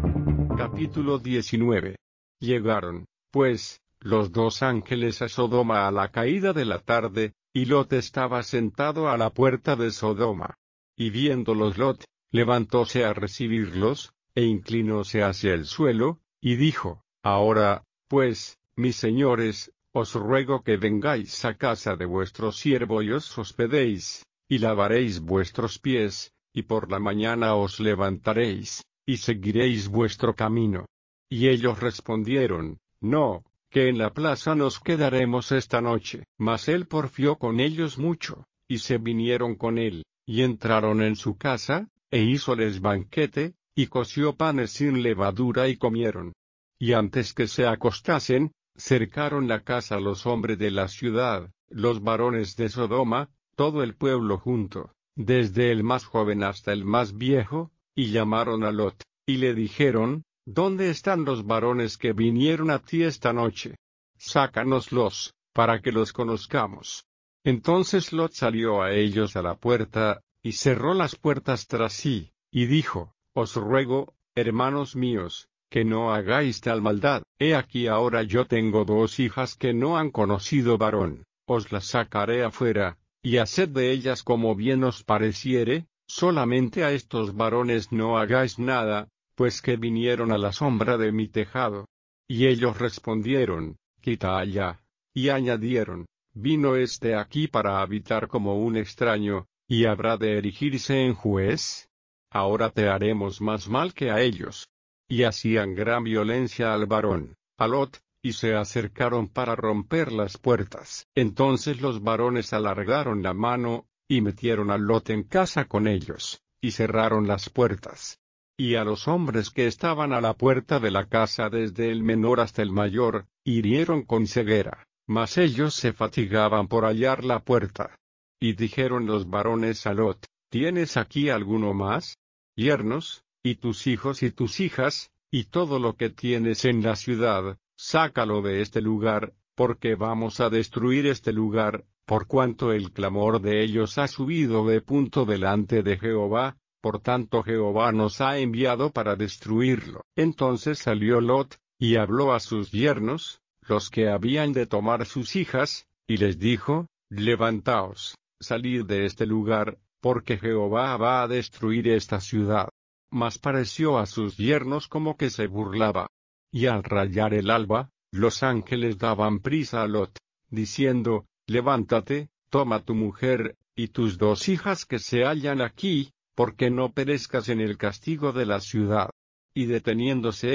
Capítulo 19. Llegaron, pues, los dos ángeles a Sodoma a la caída de la tarde, y Lot estaba sentado a la puerta de Sodoma. Y viéndolos Lot, levantóse a recibirlos, e inclinóse hacia el suelo, y dijo, ahora, pues, mis señores, os ruego que vengáis a casa de vuestro siervo y os hospedéis, y lavaréis vuestros pies, y por la mañana os levantaréis, y seguiréis vuestro camino. Y ellos respondieron, no, que en la plaza nos quedaremos esta noche. Mas él porfió con ellos mucho, y se vinieron con él, y entraron en su casa, e hízoles banquete, y coció panes sin levadura y comieron. Y antes que se acostasen, cercaron la casa los hombres de la ciudad, los varones de Sodoma, todo el pueblo junto, desde el más joven hasta el más viejo, y llamaron a Lot, y le dijeron, ¿dónde están los varones que vinieron a ti esta noche? Sácanoslos, para que los conozcamos. Entonces Lot salió a ellos a la puerta, y cerró las puertas tras sí, y dijo, os ruego, hermanos míos, que no hagáis tal maldad. He aquí ahora yo tengo 2 hijas que no han conocido varón, os las sacaré afuera, y haced de ellas como bien os pareciere, solamente a estos varones no hagáis nada, pues que vinieron a la sombra de mi tejado. Y ellos respondieron, quita allá. Y añadieron, vino este aquí para habitar como un extraño, y habrá de erigirse en juez. Ahora te haremos más mal que a ellos. Y hacían gran violencia al varón, a Lot, y se acercaron para romper las puertas. Entonces los varones alargaron la mano, y metieron a Lot en casa con ellos, y cerraron las puertas. Y a los hombres que estaban a la puerta de la casa desde el menor hasta el mayor, hirieron con ceguera, mas ellos se fatigaban por hallar la puerta. Y dijeron los varones a Lot, ¿tienes aquí alguno más? Yernos, y tus hijos y tus hijas, y todo lo que tienes en la ciudad, sácalo de este lugar, porque vamos a destruir este lugar, por cuanto el clamor de ellos ha subido de punto delante de Jehová, por tanto Jehová nos ha enviado para destruirlo. Entonces salió Lot, y habló a sus yernos, los que habían de tomar sus hijas, y les dijo, levantaos, salid de este lugar, porque Jehová va a destruir esta ciudad. Mas pareció a sus yernos como que se burlaba. Y al rayar el alba, los ángeles daban prisa a Lot, diciendo, levántate, toma tu mujer, y tus 2 hijas que se hallan aquí, porque no perezcas en el castigo de la ciudad. Y deteniéndose él,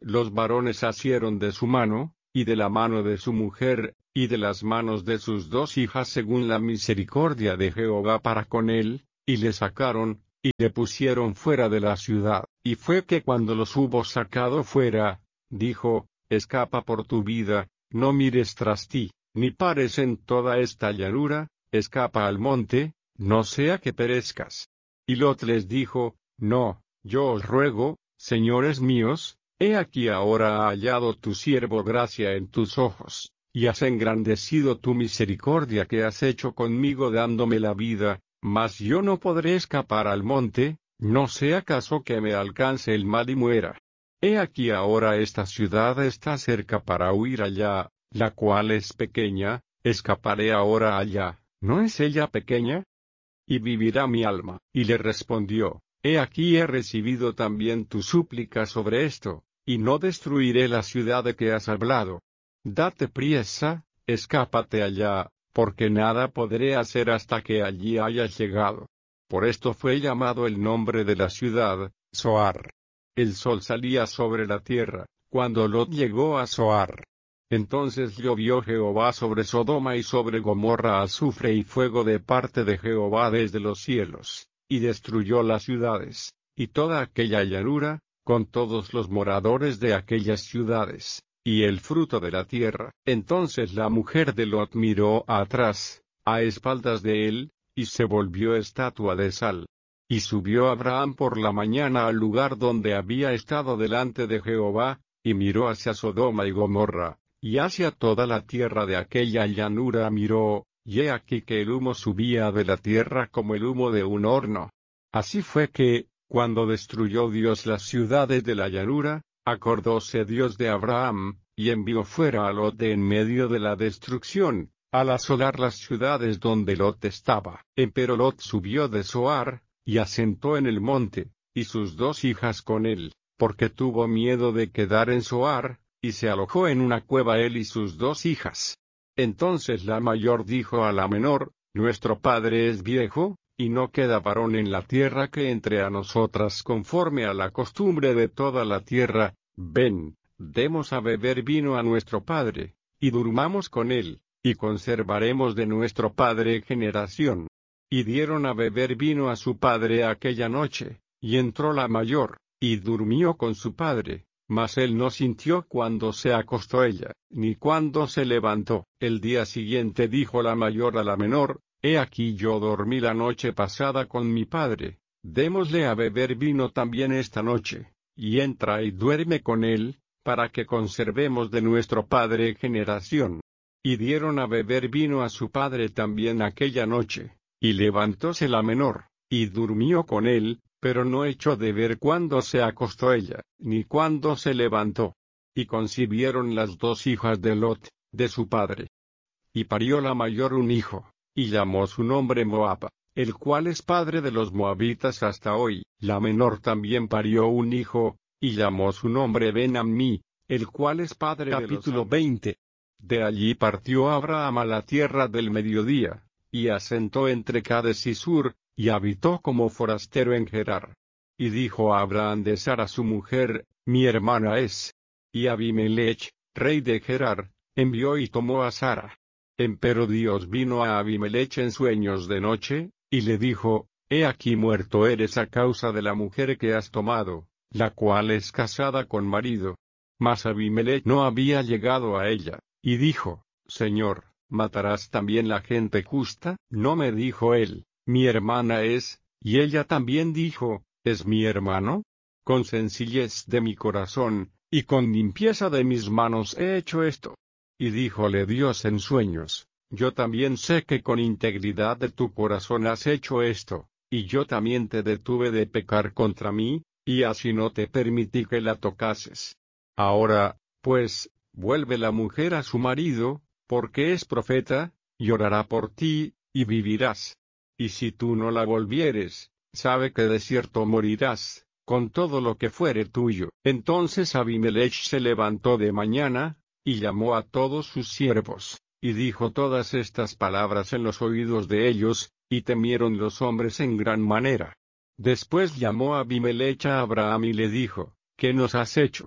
los varones asieron de su mano, y de la mano de su mujer, y de las manos de sus 2 hijas según la misericordia de Jehová para con él, y le sacaron, y le pusieron fuera de la ciudad. Y fue que cuando los hubo sacado fuera, dijo, escapa por tu vida, no mires tras ti, ni pares en toda esta llanura, escapa al monte, no sea que perezcas. Y Lot les dijo, no, yo os ruego, señores míos, he aquí ahora ha hallado tu siervo gracia en tus ojos, y has engrandecido tu misericordia que has hecho conmigo dándome la vida, mas yo no podré escapar al monte, no sea caso que me alcance el mal y muera. He aquí ahora esta ciudad está cerca para huir allá, la cual es pequeña, escaparé ahora allá, ¿no es ella pequeña? Y vivirá mi alma. Y le respondió, he aquí he recibido también tu súplica sobre esto, y no destruiré la ciudad de que has hablado. Date priesa, escápate allá, porque nada podré hacer hasta que allí hayas llegado. Por esto fue llamado el nombre de la ciudad, Zoar. El sol salía sobre la tierra, cuando Lot llegó a Zoar. Entonces llovió Jehová sobre Sodoma y sobre Gomorra azufre y fuego de parte de Jehová desde los cielos, y destruyó las ciudades, y toda aquella llanura, con todos los moradores de aquellas ciudades, y el fruto de la tierra. Entonces la mujer de Lot miró atrás, a espaldas de él, y se volvió estatua de sal. Y subió Abraham por la mañana al lugar donde había estado delante de Jehová, y miró hacia Sodoma y Gomorra, y hacia toda la tierra de aquella llanura miró, y he aquí que el humo subía de la tierra como el humo de un horno. Así fue que, cuando destruyó Dios las ciudades de la llanura, acordóse Dios de Abraham, y envió fuera a Lot de en medio de la destrucción, al asolar las ciudades donde Lot estaba. Empero Lot subió de Zoar, y asentó en el monte, y sus 2 hijas con él, porque tuvo miedo de quedar en Zoar, y se alojó en una cueva él y sus 2 hijas. Entonces la mayor dijo a la menor, nuestro padre es viejo, y no queda varón en la tierra que entre a nosotras conforme a la costumbre de toda la tierra, ven, demos a beber vino a nuestro padre, y durmamos con él, y conservaremos de nuestro padre generación. Y dieron a beber vino a su padre aquella noche, y entró la mayor, y durmió con su padre, mas él no sintió cuando se acostó ella, ni cuando se levantó. El día siguiente dijo la mayor a la menor, he aquí yo dormí la noche pasada con mi padre, démosle a beber vino también esta noche, y entra y duerme con él, para que conservemos de nuestro padre generación. Y dieron a beber vino a su padre también aquella noche. Y levantóse la menor, y durmió con él, pero no echó de ver cuándo se acostó ella, ni cuándo se levantó. Y concibieron las 2 hijas de Lot, de su padre. Y parió la mayor un hijo, y llamó su nombre Moab, el cual es padre de los moabitas hasta hoy. La menor también parió un hijo, y llamó su nombre Ben-Ammi, el cual es padre de los Capítulo 20. De allí partió Abraham a la tierra del mediodía, y asentó entre Cades y Sur, y habitó como forastero en Gerar. Y dijo a Abraham de Sara su mujer, mi hermana es. Y Abimelech, rey de Gerar, envió y tomó a Sara. Empero Dios vino a Abimelech en sueños de noche, y le dijo, he aquí muerto eres a causa de la mujer que has tomado, la cual es casada con marido. Mas Abimelech no había llegado a ella, y dijo, Señor, ¿matarás también la gente justa? No me dijo él, mi hermana es, y ella también dijo, ¿es mi hermano? Con sencillez de mi corazón, y con limpieza de mis manos he hecho esto. Y díjole Dios en sueños, yo también sé que con integridad de tu corazón has hecho esto, y yo también te detuve de pecar contra mí, y así no te permití que la tocases. Ahora, pues, vuelve la mujer a su marido, porque es profeta, y orará por ti, y vivirás. Y si tú no la volvieres, sabe que de cierto morirás, con todo lo que fuere tuyo. Entonces Abimelech se levantó de mañana, y llamó a todos sus siervos, y dijo todas estas palabras en los oídos de ellos, y temieron los hombres en gran manera. Después llamó Abimelech a Abraham y le dijo, ¿qué nos has hecho?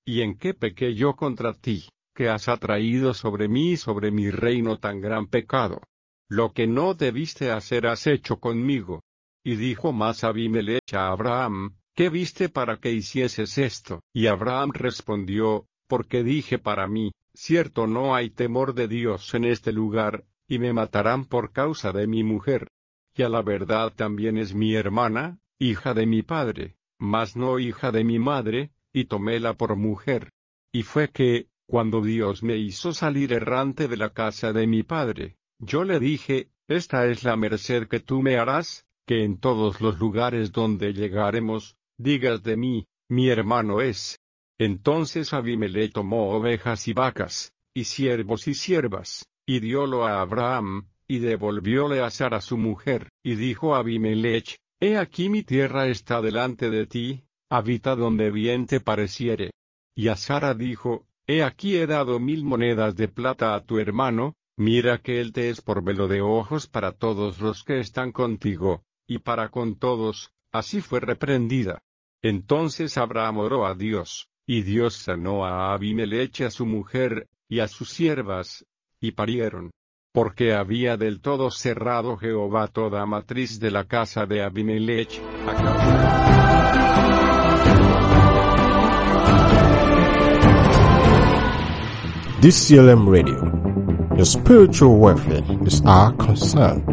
¿Y en qué pequé yo contra ti, que has atraído sobre mí y sobre mi reino tan gran pecado? Lo que no debiste hacer has hecho conmigo. Y dijo más Abimelech a Abraham, ¿qué viste para que hicieses esto? Y Abraham respondió, porque dije para mí, cierto no hay temor de Dios en este lugar, y me matarán por causa de mi mujer. Y a la verdad también es mi hermana, hija de mi padre, mas no hija de mi madre, y toméla por mujer. Y fue que, cuando Dios me hizo salir errante de la casa de mi padre, yo le dije, esta es la merced que tú me harás, que en todos los lugares donde llegaremos, digas de mí, mi hermano es. Entonces Abimelech tomó ovejas y vacas, y siervos y siervas, y diólo a Abraham, y devolvióle a Sara su mujer, y dijo Abimelech, he aquí mi tierra está delante de ti, habita donde bien te pareciere. Y a Sara dijo, he aquí he dado 1000 monedas de plata a tu hermano, mira que él te es por velo de ojos para todos los que están contigo, y para con todos, así fue reprendida. Entonces Abraham oró a Dios, y Dios sanó a Abimelech y a su mujer, y a sus siervas, y parieron. Porque había del todo cerrado Jehová toda matriz de la casa de Abimelech, a causa. DCLM Radio. Your spiritual welfare is our concern.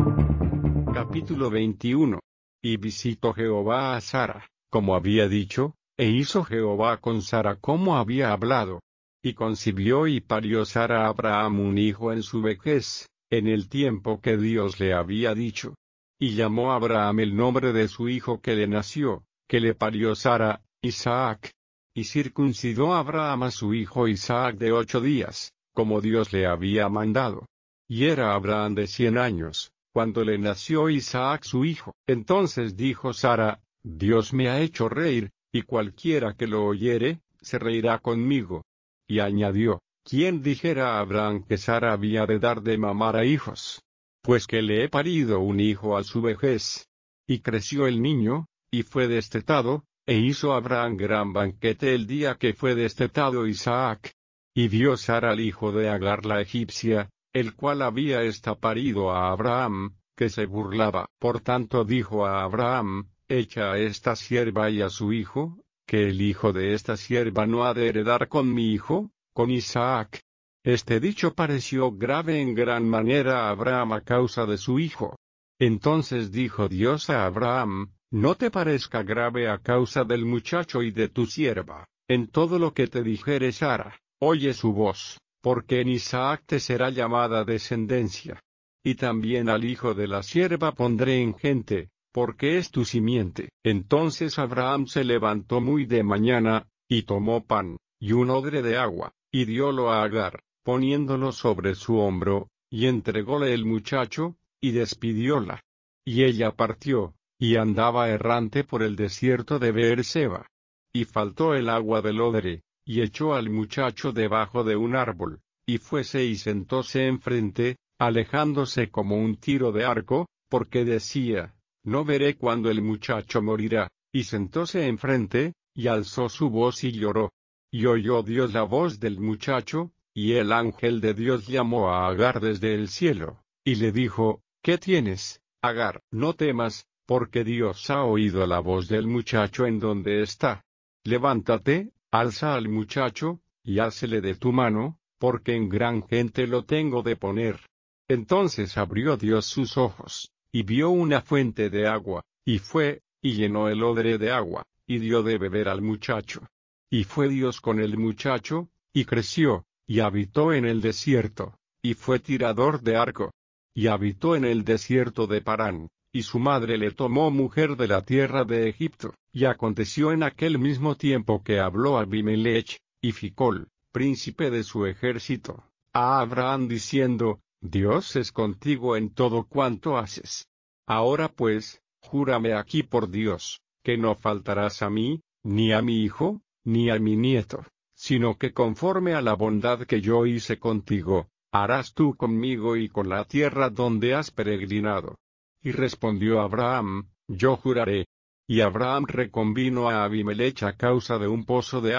Capítulo 21. Y visitó Jehová a Sara, como había dicho, e hizo Jehová con Sara como había hablado. Y concibió y parió Sara a Abraham un hijo en su vejez, en el tiempo que Dios le había dicho. Y llamó a Abraham el nombre de su hijo que le nació, que le parió Sara, Isaac. Y circuncidó a Abraham a su hijo Isaac de 8 días, como Dios le había mandado. Y era Abraham de 100 años, cuando le nació Isaac su hijo. Entonces dijo Sara, Dios me ha hecho reír, y cualquiera que lo oyere, se reirá conmigo. Y añadió, ¿quién dijera a Abraham que Sara había de dar de mamar a hijos? Pues que le he parido un hijo a su vejez. Y creció el niño, y fue destetado, e hizo Abraham gran banquete el día que fue destetado Isaac. Y vio Sara al hijo de Agar la egipcia, el cual había parido a Abraham, que se burlaba. Por tanto dijo a Abraham, echa a esta sierva y a su hijo, que el hijo de esta sierva no ha de heredar con mi hijo, con Isaac. Este dicho pareció grave en gran manera a Abraham a causa de su hijo. Entonces dijo Dios a Abraham, no te parezca grave a causa del muchacho y de tu sierva, en todo lo que te dijere Sara, oye su voz, porque en Isaac te será llamada descendencia. Y también al hijo de la sierva pondré en gente, porque es tu simiente. Entonces Abraham se levantó muy de mañana, y tomó pan, y un odre de agua, y diólo a Agar, poniéndolo sobre su hombro, y entrególe el muchacho, y despidióla. Y ella partió, y andaba errante por el desierto de Beerseba. Y faltó el agua del odre, y echó al muchacho debajo de un árbol, y fuese y sentóse enfrente, alejándose como un tiro de arco, porque decía, no veré cuándo el muchacho morirá, y sentóse enfrente, y alzó su voz y lloró. Y oyó Dios la voz del muchacho, y el ángel de Dios llamó a Agar desde el cielo, y le dijo, ¿qué tienes, Agar? No temas, porque Dios ha oído la voz del muchacho en donde está. Levántate, alza al muchacho, y hácele de tu mano, porque en gran gente lo tengo de poner. Entonces abrió Dios sus ojos, y vio una fuente de agua, y fue, y llenó el odre de agua, y dio de beber al muchacho. Y fue Dios con el muchacho, y creció, y habitó en el desierto, y fue tirador de arco. Y habitó en el desierto de Parán, y su madre le tomó mujer de la tierra de Egipto. Y aconteció en aquel mismo tiempo que habló Abimelech, y Ficol, príncipe de su ejército, a Abraham diciendo, Dios es contigo en todo cuanto haces. Ahora pues, júrame aquí por Dios, que no faltarás a mí, ni a mi hijo, ni a mi nieto, sino que conforme a la bondad que yo hice contigo, harás tú conmigo y con la tierra donde has peregrinado. Y respondió Abraham, yo juraré. Y Abraham reconvino a Abimelech a causa de un pozo de agua,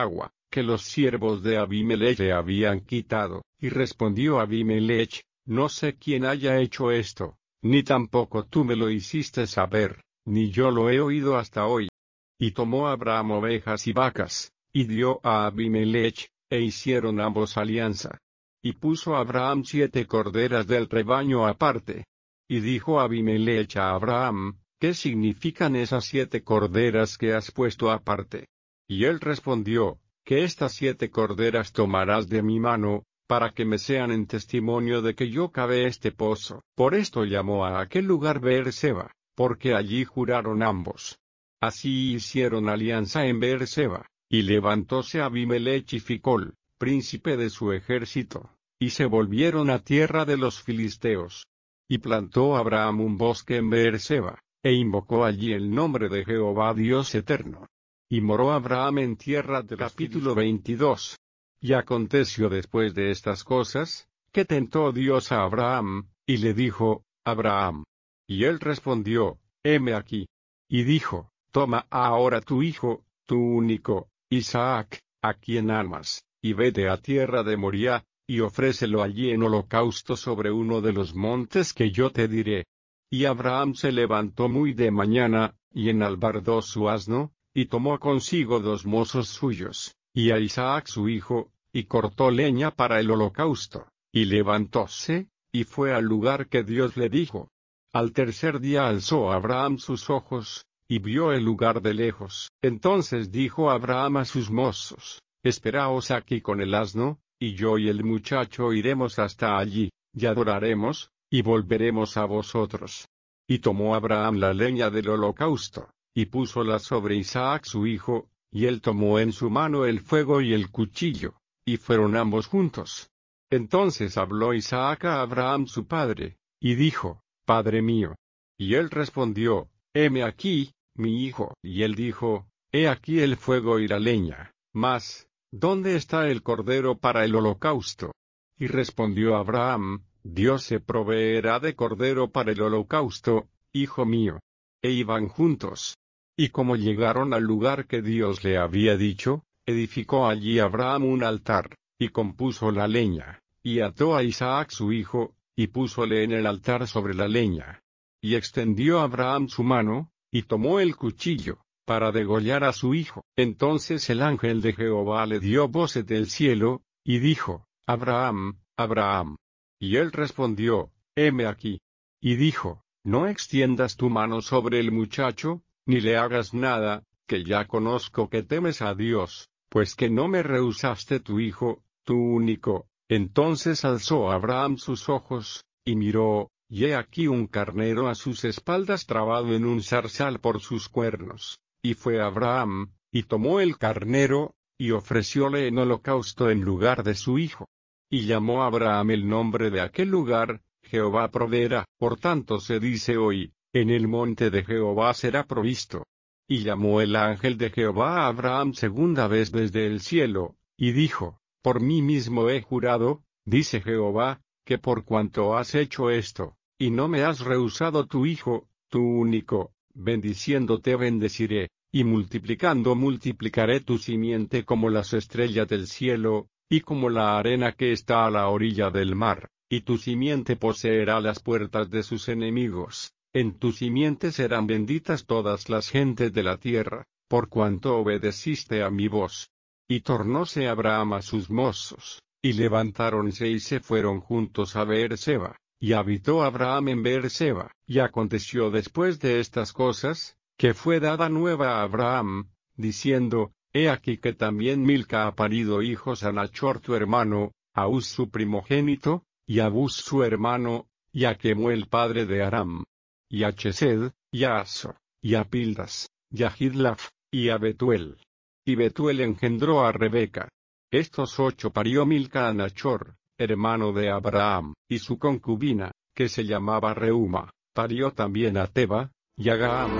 que los siervos de Abimelech le habían quitado, y respondió Abimelech: no sé quién haya hecho esto, ni tampoco tú me lo hiciste saber, ni yo lo he oído hasta hoy. Y tomó Abraham ovejas y vacas, y dio a Abimelech, e hicieron ambos alianza. Y puso Abraham 7 corderas del rebaño aparte. Y dijo Abimelech a Abraham: ¿qué significan esas 7 corderas que has puesto aparte? Y él respondió: que estas 7 corderas tomarás de mi mano, para que me sean en testimonio de que yo cavé este pozo. Por esto llamó a aquel lugar Beerseba, porque allí juraron ambos. Así hicieron alianza en Beerseba, y levantóse Abimelech y Ficol, príncipe de su ejército, y se volvieron a tierra de los filisteos. Y plantó Abraham un bosque en Beerseba, e invocó allí el nombre de Jehová Dios eterno. Y moró Abraham en tierra de los Capítulo 22. Y aconteció después de estas cosas, que tentó Dios a Abraham, y le dijo: Abraham. Y él respondió: heme aquí. Y dijo: toma ahora tu hijo, tu único, Isaac, a quien amas, y vete a tierra de Moriah, y ofrécelo allí en holocausto sobre uno de los montes que yo te diré. Y Abraham se levantó muy de mañana, y enalbardó su asno, y tomó consigo 2 mozos suyos, y a Isaac su hijo, y cortó leña para el holocausto, y levantóse, y fue al lugar que Dios le dijo. Al tercer día alzó Abraham sus ojos, y vio el lugar de lejos. Entonces dijo Abraham a sus mozos: esperaos aquí con el asno, y yo y el muchacho iremos hasta allí, y adoraremos, y volveremos a vosotros. Y tomó Abraham la leña del holocausto, y púsola sobre Isaac su hijo, y él tomó en su mano el fuego y el cuchillo, y fueron ambos juntos. Entonces habló Isaac a Abraham su padre, y dijo: Padre mío. Y él respondió: heme aquí, mi hijo. Y él dijo: he aquí el fuego y la leña, mas, ¿dónde está el cordero para el holocausto? Y respondió Abraham: Dios se proveerá de cordero para el holocausto, hijo mío. E iban juntos. Y como llegaron al lugar que Dios le había dicho, edificó allí Abraham un altar, y compuso la leña, y ató a Isaac su hijo, y púsole en el altar sobre la leña. Y extendió Abraham su mano, y tomó el cuchillo, para degollar a su hijo. Entonces el ángel de Jehová le dio voces del cielo, y dijo: Abraham, Abraham. Y él respondió: heme aquí. Y dijo: no extiendas tu mano sobre el muchacho, ni le hagas nada, que ya conozco que temes a Dios, pues que no me rehusaste tu hijo, tu único. Entonces alzó Abraham sus ojos, y miró, y he aquí un carnero a sus espaldas trabado en un zarzal por sus cuernos. Y fue Abraham, y tomó el carnero, y ofrecióle en holocausto en lugar de su hijo. Y llamó Abraham el nombre de aquel lugar: Jehová proveerá. Por tanto se dice hoy: en el monte de Jehová será provisto. Y llamó el ángel de Jehová a Abraham segunda vez desde el cielo, y dijo: por mí mismo he jurado, dice Jehová, que por cuanto has hecho esto, y no me has rehusado tu hijo, tu único, bendiciéndote bendeciré, y multiplicando multiplicaré tu simiente como las estrellas del cielo, y como la arena que está a la orilla del mar, y tu simiente poseerá las puertas de sus enemigos. En tu simiente serán benditas todas las gentes de la tierra, por cuanto obedeciste a mi voz. Y tornóse Abraham a sus mozos, y levantáronse y se fueron juntos a Beerseba, y habitó Abraham en Beerseba. Y aconteció después de estas cosas, que fue dada nueva a Abraham, diciendo: he aquí que también Milca ha parido hijos a Nachor tu hermano, a Uz su primogénito, y a Buz su hermano, y a Kemuel padre de Aram, y a Chesed, y a Aso, y a Pildas, y a Gidlaf, y a Betuel. Y Betuel engendró a Rebeca. Estos 8 parió Milca a Nachor, hermano de Abraham, y su concubina, que se llamaba Reuma, parió también a Teba, y a Gaham.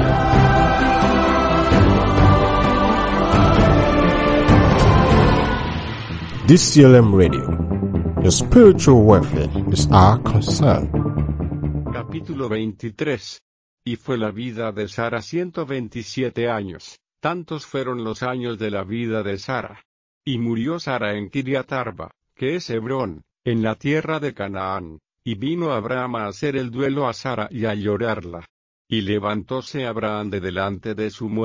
DCLM Radio. Your spiritual welfare is our concern. Capítulo 23. Y fue la vida de Sara 127 años. Tantos fueron los años de la vida de Sara. Y murió Sara en Kiriat Arba, que es Hebrón, en la tierra de Canaán, y vino Abraham a hacer el duelo a Sara y a llorarla. Y levantóse Abraham de delante de su muerte,